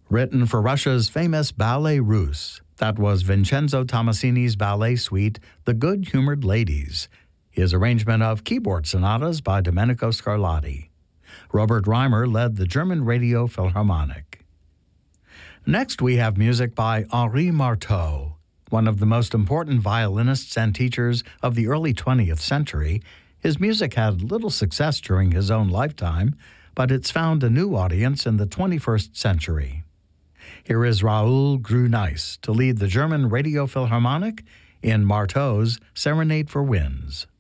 Written for Russia's famous Ballet Russe, that was Vincenzo Tommasini's ballet suite, The Good-Humored Ladies, his arrangement of keyboard sonatas by Domenico Scarlatti. Robert Reimer led the German Radio Philharmonic. Next, we have music by Henri Marteau, one of the most important violinists and teachers of the early 20th century. His music had little success during his own lifetime, but it's found a new audience in the 21st century. Here is Raoul Grüneiss to lead the German Radio Philharmonic in Marteau's Serenade for Winds.